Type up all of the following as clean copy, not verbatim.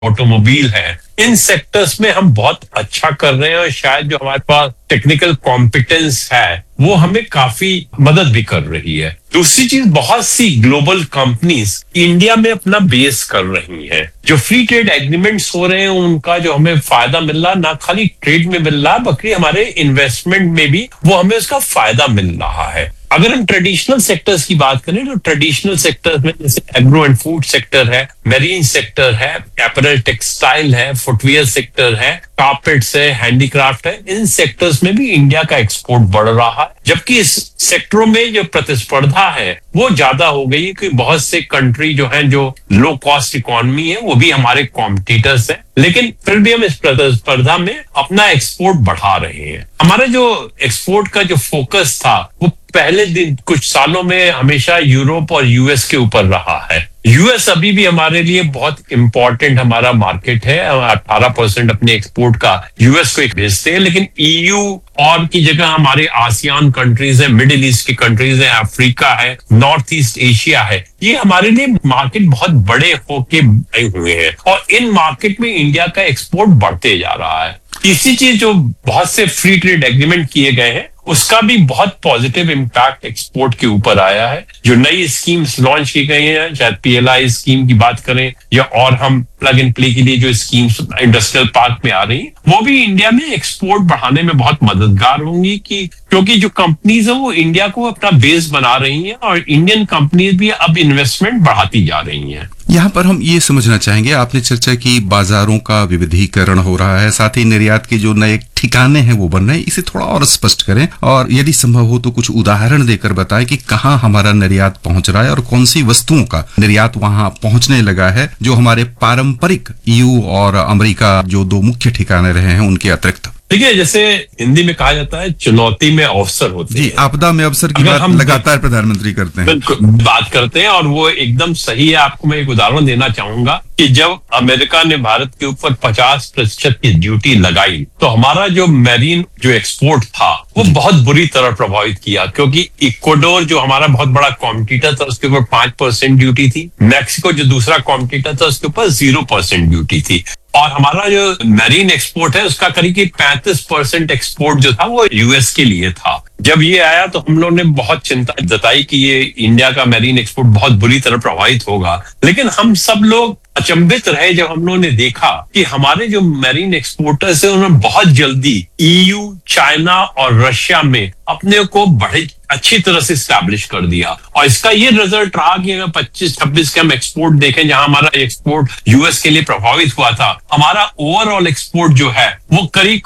Automobile है, इन sectors में हम बहुत अच्छा कर रहे हैं और शायद जो हमारे पास टेक्निकल कॉम्पिटेंस है वो हमें काफी मदद भी कर रही है। दूसरी चीज, बहुत सी ग्लोबल कंपनीज इंडिया में अपना बेस कर रही हैं। जो फ्री ट्रेड एग्रीमेंट्स हो रहे हैं उनका जो हमें फायदा मिल रहा, ना खाली ट्रेड में मिल रहा बल्कि हमारे इन्वेस्टमेंट में भी वो हमें उसका फायदा मिल रहा है। अगर हम ट्रेडिशनल सेक्टर्स की बात करें तो ट्रेडिशनल सेक्टर्स में जैसे एग्रो एंड फूड सेक्टर है, मेरीन सेक्टर है, अपैरल टेक्सटाइल है, फुटवियर सेक्टर है, कारपेट्स है, हैंडीक्राफ्ट है, इन सेक्टर्स में भी इंडिया का एक्सपोर्ट बढ़ रहा है। जबकि इस सेक्टरों में जो प्रतिस्पर्धा है वो ज्यादा हो गई है, क्योंकि बहुत से कंट्री जो हैं जो लो कॉस्ट इकोनॉमी है वो भी हमारे कॉम्पिटिटर्स हैं, लेकिन फिर भी हम इस प्रतिस्पर्धा में अपना एक्सपोर्ट बढ़ा रहे हैं। हमारा जो एक्सपोर्ट का जो फोकस था वो पहले दिन कुछ सालों में हमेशा यूरोप और यूएस के ऊपर रहा है। यूएस अभी भी हमारे लिए बहुत इंपॉर्टेंट हमारा मार्केट है। 18% अपने एक्सपोर्ट का यूएस को भेजते हैं, लेकिन ईयू और की जगह हमारे आसियान कंट्रीज है, मिडिल ईस्ट की कंट्रीज है, अफ्रीका है, नॉर्थ ईस्ट एशिया है, ये हमारे लिए मार्केट बहुत बड़े होके आए हुए हैं और इन मार्केट में इंडिया का एक्सपोर्ट बढ़ते जा रहा है। तीसरी चीज, जो बहुत से फ्री ट्रेड एग्रीमेंट किए गए हैं उसका भी बहुत पॉजिटिव इम्पैक्ट एक्सपोर्ट के ऊपर आया है। जो नई स्कीम्स लॉन्च की गई हैं, चाहे पीएलआई स्कीम की बात करें या और हम प्लग एंड प्ले के लिए जो स्कीम्स इंडस्ट्रियल पार्क में आ रही हैं, वो भी इंडिया में एक्सपोर्ट बढ़ाने में बहुत मददगार होंगी, कि क्योंकि जो कंपनीज है वो इंडिया को अपना बेस बना रही हैं और इंडियन कंपनीज भी अब इन्वेस्टमेंट बढ़ाती जा रही हैं। यहाँ पर हम ये समझना चाहेंगे, आपने चर्चा की बाजारों का विविधीकरण हो रहा है, साथ ही निर्यात के जो नए ठिकाने हैं वो बन रहे हैं, इसे थोड़ा और स्पष्ट करें और यदि संभव हो तो कुछ उदाहरण देकर बताएं कि कहाँ हमारा निर्यात पहुंच रहा है और कौन सी वस्तुओं का निर्यात वहां पहुंचने लगा है जो हमारे पारंपरिक ईयू और अमेरिका जो दो मुख्य ठिकाने रहे हैं उनके अतिरिक्त। देखिए, जैसे हिंदी में कहा जाता है चुनौती में अवसर होते हैं। आपदा में अवसर की बात लगातार प्रधानमंत्री करते हैं, बिल्कुल बात करते हैं और वो एकदम सही है। आपको मैं एक उदाहरण देना चाहूंगा कि जब अमेरिका ने भारत के ऊपर 50% की ड्यूटी लगाई तो हमारा जो मैरीन जो एक्सपोर्ट था वो बहुत बुरी तरह प्रभावित किया, क्योंकि इक्वाडोर जो हमारा बहुत बड़ा कॉम्पिटिटर था उसके ऊपर 5% ड्यूटी थी, मैक्सिको जो दूसरा कॉम्पिटिटर था उसके ऊपर 0% ड्यूटी थी, और हमारा जो मैरीन एक्सपोर्ट है उसका करीब 35% एक्सपोर्ट जो था वो यूएस के लिए था। जब ये आया तो हम लोगों ने बहुत चिंता जताई कि ये इंडिया का मैरीन एक्सपोर्ट बहुत बुरी तरह प्रभावित होगा, लेकिन हम सब लोग अचंभित रहे जब हम लोगों ने देखा कि हमारे जो मैरीन एक्सपोर्टर्स है उन्होंने बहुत जल्दी ईयू, चाइना और रशिया में अपने को बड़े अच्छी तरह से स्टैब्लिश कर दिया। और इसका ये रिजल्ट रहा कि अगर 25-26 के हम एक्सपोर्ट देखें, जहां हमारा एक्सपोर्ट यूएस के लिए प्रभावित हुआ था, हमारा ओवरऑल एक्सपोर्ट जो है वो करीब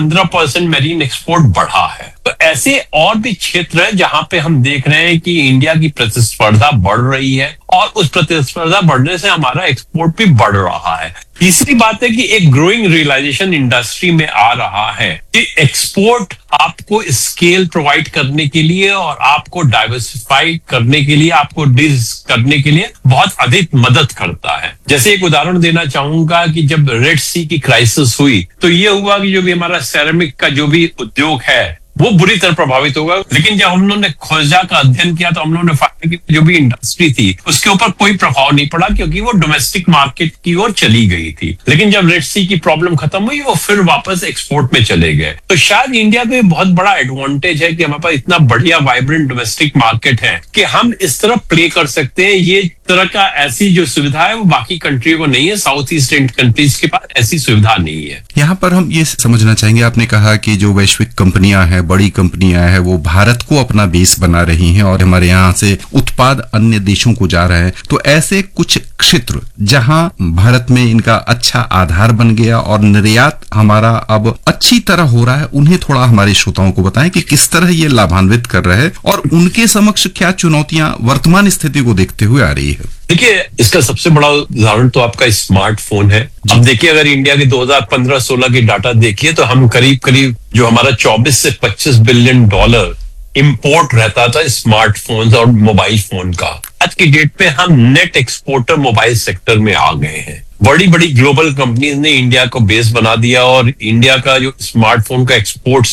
15% मैरीन एक्सपोर्ट बढ़ा है। तो ऐसे और भी क्षेत्र है जहां पे हम देख रहे हैं कि इंडिया की प्रतिस्पर्धा बढ़ रही है और उस प्रतिस्पर्धा बढ़ने से हमारा एक्सपोर्ट भी बढ़ रहा है। तीसरी बात है कि एक ग्रोइंग रियलाइजेशन इंडस्ट्री में आ रहा है कि एक्सपोर्ट आपको स्केल प्रोवाइड करने के लिए और आपको डाइवर्सिफाई करने के लिए, आपको डिस करने के लिए बहुत अधिक मदद करता है। जैसे एक उदाहरण देना चाहूंगा कि जब रेड सी की क्राइसिस हुई तो ये हुआ कि जो भी हमारा सेरेमिक का जो भी उद्योग है वो बुरी तरह प्रभावित होगा, लेकिन जब हम लोगों ने खोजा का अध्ययन किया तो हम लोगों ने पाया कि जो भी इंडस्ट्री थी उसके ऊपर कोई प्रभाव नहीं पड़ा, क्योंकि वो डोमेस्टिक मार्केट की ओर चली गई थी। लेकिन जब रेड सी की प्रॉब्लम खत्म हुई वो फिर वापस एक्सपोर्ट में चले गए। तो शायद इंडिया को बहुत बड़ा एडवांटेज है कि हमारे पास इतना बढ़िया वाइब्रेंट डोमेस्टिक मार्केट है कि हम इस तरह प्ले कर सकते हैं। ये तरह का ऐसी जो सुविधा है वो बाकी कंट्रियों को नहीं है, साउथ ईस्ट कंट्रीज के पास ऐसी सुविधा नहीं है। यहाँ पर हम ये समझना चाहेंगे, आपने कहा कि जो वैश्विक कंपनियां हैं, बड़ी कंपनियां हैं, वो भारत को अपना बेस बना रही हैं और हमारे यहाँ से उत्पाद अन्य देशों को जा रहे हैं। तो ऐसे कुछ क्षेत्र जहां भारत में इनका अच्छा आधार बन गया और निर्यात हमारा अब अच्छी तरह हो रहा है, उन्हें थोड़ा हमारे श्रोताओं को बताएं कि किस तरह ये लाभान्वित कर रहे हैं और उनके समक्ष क्या चुनौतियां वर्तमान स्थिति को देखते हुए आ रही है। देखिए, इसका सबसे बड़ा उदाहरण तो आपका स्मार्टफोन है। अब देखिए, अगर इंडिया के 2015-16 के डाटा देखिए तो हम करीब जो हमारा 24 से 25 बिलियन डॉलर इंपोर्ट रहता था स्मार्टफोन्स और मोबाइल फोन का। आज की डेट पे हम नेट एक्सपोर्टर मोबाइल सेक्टर में आ गए हैं। बड़ी बड़ी ग्लोबल कंपनीज ने इंडिया को बेस बना दिया और इंडिया का जो स्मार्टफोन का एक्सपोर्ट्स है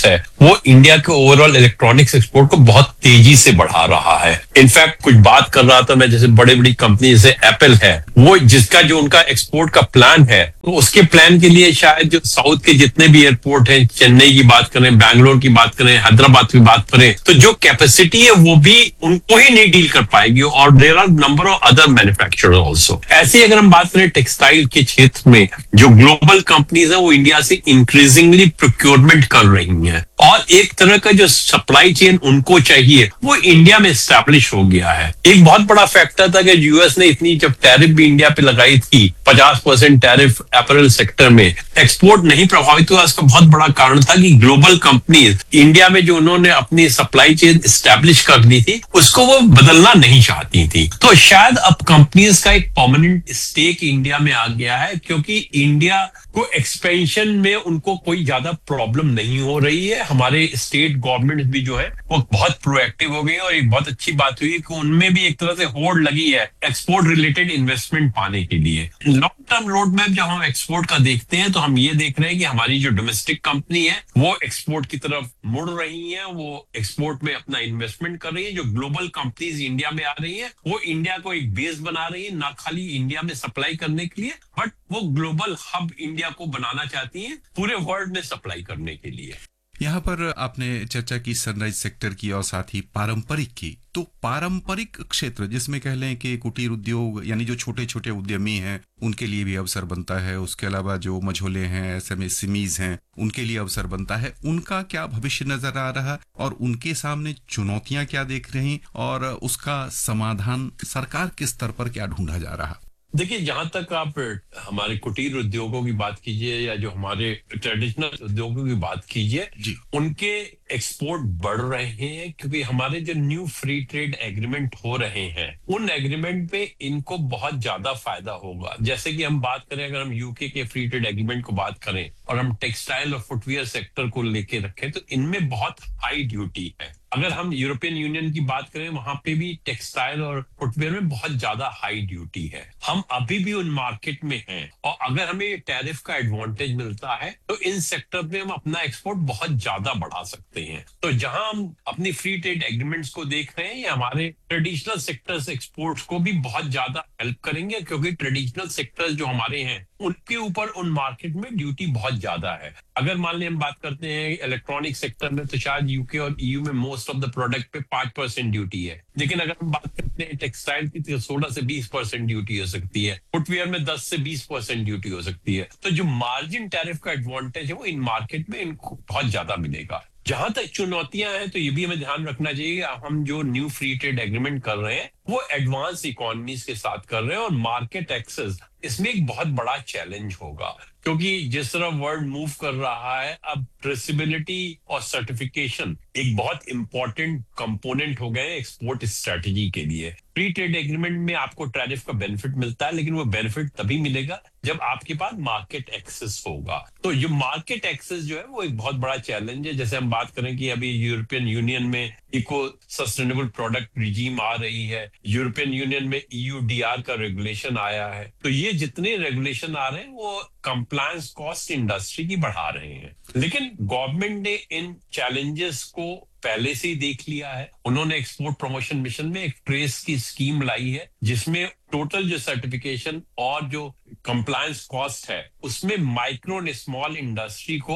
वो इंडिया के ओवरऑल इलेक्ट्रॉनिक्स एक्सपोर्ट को बहुत तेजी से बढ़ा रहा है। इनफैक्ट कुछ बात कर रहा था मैं, जैसे बड़ी बड़ी कंपनी जैसे एप्पल है, वो जिसका जो उनका एक्सपोर्ट का प्लान है, तो उसके प्लान के लिए शायद जो साउथ के जितने भी एयरपोर्ट हैं, चेन्नई की बात करें, बैंगलोर की बात करें, हैदराबाद की बात करें, तो जो कैपेसिटी है वो भी उनको ही नहीं डील कर पाएगी। और there are number of other manufacturers also. ऐसे ही अगर हम बात करें टेक्सटाइल के क्षेत्र में, जो ग्लोबल कंपनीज है वो इंडिया से इंक्रीजिंगली प्रोक्योरमेंट कर रही हैं, और एक तरह का जो सप्लाई चेन उनको चाहिए वो इंडिया में एस्टैब्लिश हो गया है। एक बहुत बड़ा फैक्टर था कि यूएस ने इतनी जब टैरिफ भी इंडिया पे लगाई थी, 50% टैरिफ अपैरल सेक्टर में, एक्सपोर्ट नहीं प्रभावित हुआ। इसका बहुत बड़ा कारण था कि ग्लोबल कंपनीज इंडिया में जो उन्होंने अपनी सप्लाई चेन एस्टैब्लिश कर ली थी, उसको वो बदलना नहीं चाहती थी। तो शायद अब कंपनीज का एक परमानेंट स्टेक इंडिया में आ गया है, क्योंकि इंडिया को एक्सपेंशन में उनको कोई ज्यादा प्रॉब्लम नहीं हो रही है। हमारे स्टेट गवर्नमेंट भी जो है वो बहुत प्रोएक्टिव हो गई है, और एक बहुत अच्छी बात हुई है कि उनमें भी एक तरह से होड़ लगी है एक्सपोर्ट रिलेटेड इन्वेस्टमेंट पाने के लिए। लॉन्ग टर्म रोड मैप जब हम एक्सपोर्ट का देखते हैं, तो हम ये देख रहे हैं कि हमारी जो डोमेस्टिक कंपनी है वो एक्सपोर्ट की तरफ मुड़ रही है, वो एक्सपोर्ट में अपना इन्वेस्टमेंट कर रही है। जो ग्लोबल कंपनीज इंडिया में आ रही है, वो इंडिया को एक बेस बना रही है, ना खाली इंडिया में सप्लाई करने के लिए, बट वो ग्लोबल हब इंडिया को बनाना चाहती हैं पूरे वर्ल्ड में सप्लाई करने के लिए। यहाँ पर आपने चर्चा की सनराइज सेक्टर की और साथ ही पारंपरिक की। तो पारंपरिक क्षेत्र जिसमें कह लें कि कुटीर उद्योग यानी जो छोटे छोटे उद्यमी हैं उनके लिए भी अवसर बनता है, उसके अलावा जो मझोले हैं, एसएमएसएमईज हैं, उनके लिए अवसर बनता है। उनका क्या भविष्य नजर आ रहा और उनके सामने चुनौतियां क्या देख रही और उसका समाधान सरकार के स्तर पर क्या ढूंढा जा रहा? देखिए, जहां तक आप हमारे कुटीर उद्योगों की बात कीजिए या जो हमारे ट्रेडिशनल उद्योगों की बात कीजिए, उनके एक्सपोर्ट बढ़ रहे हैं, क्योंकि हमारे जो न्यू फ्री ट्रेड एग्रीमेंट हो रहे हैं, उन एग्रीमेंट में इनको बहुत ज्यादा फायदा होगा। जैसे कि हम बात करें, अगर हम यूके के फ्री ट्रेड एग्रीमेंट को बात करें और हम टेक्सटाइल और फुटवियर सेक्टर को लेके रखें, तो इनमें बहुत हाई ड्यूटी है। अगर हम यूरोपियन यूनियन की बात करें, वहां पे भी टेक्सटाइल और फुटवेयर में बहुत ज्यादा हाई ड्यूटी है। हम अभी भी उन मार्केट में हैं, और अगर हमें ये टैरिफ का एडवांटेज मिलता है, तो इन सेक्टर में हम अपना एक्सपोर्ट बहुत ज्यादा बढ़ा सकते हैं। तो जहां हम अपनी फ्री ट्रेड एग्रीमेंट्स को देख रहे हैं, ये हमारे ट्रेडिशनल सेक्टर्स एक्सपोर्ट्स को भी बहुत ज्यादा हेल्प करेंगे, क्योंकि ट्रेडिशनल सेक्टर्स जो हमारे हैं उनके ऊपर उन मार्केट में ड्यूटी बहुत ज्यादा है। अगर मान लें हम बात करते हैं इलेक्ट्रॉनिक सेक्टर में, तो शायद यूके और ईयू में मोस्ट ऑफ द प्रोडक्ट पे 5% ड्यूटी है, लेकिन अगर हम बात करते हैं टेक्सटाइल की, तो 16 से 20% ड्यूटी हो सकती है। फुटवियर में 10 से 20% ड्यूटी हो सकती है। तो जो मार्जिन टैरिफ का एडवांटेज है, वो इन मार्केट में इनको बहुत ज्यादा मिलेगा। जहां तक चुनौतियां हैं, तो ये भी हमें ध्यान रखना चाहिए, हम जो न्यू फ्री ट्रेड एग्रीमेंट कर रहे हैं वो एडवांस इकोनॉमीज के साथ कर रहे हैं, और मार्केट एक्सेस इसमें एक बहुत बड़ा चैलेंज होगा, क्योंकि जिस तरह वर्ल्ड मूव कर रहा है, अब ट्रेसिबिलिटी और सर्टिफिकेशन एक बहुत इंपॉर्टेंट कंपोनेंट हो गए एक्सपोर्ट स्ट्रेटेजी के लिए। फ्री ट्रेड एग्रीमेंट में आपको टैरिफ का बेनिफिट मिलता है, लेकिन वो बेनिफिट तभी मिलेगा जब आपके पास मार्केट एक्सेस होगा। तो ये मार्केट एक्सेस जो है वो एक बहुत बड़ा चैलेंज है। जैसे हम बात करें कि अभी यूरोपियन यूनियन में इको सस्टेनेबल प्रोडक्ट रिजीम आ रही है, यूरोपियन यूनियन में EUDR का रेगुलेशन आया है, तो ये जितने रेगुलेशन आ रहे हैं वो कंप्लायंस कॉस्ट इंडस्ट्री की बढ़ा रहे हैं। लेकिन गवर्नमेंट ने इन चैलेंजेस को पहले से ही देख लिया है। उन्होंने एक्सपोर्ट प्रमोशन मिशन में एक ट्रेस की स्कीम लाई है, जिसमें टोटल जो सर्टिफिकेशन और जो कंप्लायंस कॉस्ट है, उसमें माइक्रो एंड स्मॉल इंडस्ट्री को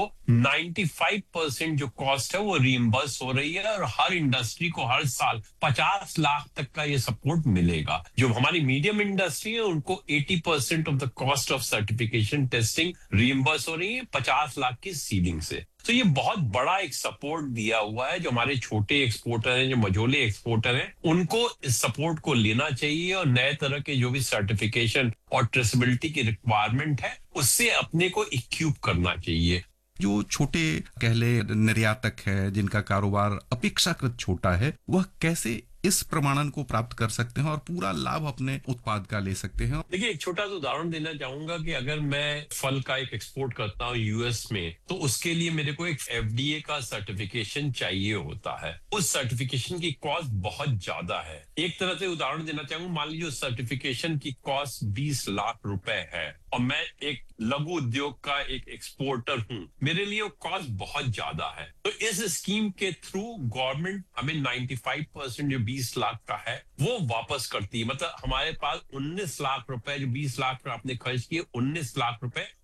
95% जो कॉस्ट है वो रीइंबर्स हो रही है, और हर इंडस्ट्री को हर साल 50 लाख तक का ये सपोर्ट मिलेगा। जो हमारी मीडियम इंडस्ट्री है, उनको 80% of the cost of certification testing reimburse हो रही है 50 लाख की सीलिंग से। तो ये बहुत बड़ा एक सपोर्ट दिया हुआ है। जो हमारे छोटे एक्सपोर्टर हैं, जो मझोले एक्सपोर्टर हैं, उनको इस सपोर्ट को लेना चाहिए, और नए तरह के जो भी सर्टिफिकेशन और ट्रेसेबिलिटी की रिक्वायरमेंट है, उससे अपने को इक्विप करना चाहिए। जो छोटे कह ले निर्यातक है, जिनका कारोबार अपेक्षाकृत छोटा है, वह कैसे इस प्रमाणन को प्राप्त कर सकते हैं और पूरा लाभ अपने उत्पाद का ले सकते हैं? देखिए, एक छोटा सा उदाहरण देना चाहूंगा कि अगर मैं फल का एक एक्सपोर्ट करता हूँ यूएस में, तो उसके लिए मेरे को एक एफडीए का सर्टिफिकेशन चाहिए होता है। उस सर्टिफिकेशन की कॉस्ट बहुत ज्यादा है। एक तरह से उदाहरण देना चाहूंगा, मान लीजिए उस सर्टिफिकेशन की कॉस्ट 20 लाख रुपए है और मैं एक लघु उद्योग का एक एक्सपोर्टर हूं, मेरे लिए वो कॉस्ट बहुत ज्यादा है। तो इस स्कीम के थ्रू गवर्नमेंट हमें 95% जो 20 लाख का है वो वापस करती है। मतलब हमारे पास 19 लाख रुपए, जो 20 लाख आपने खर्च किए, 19 लाख रुपए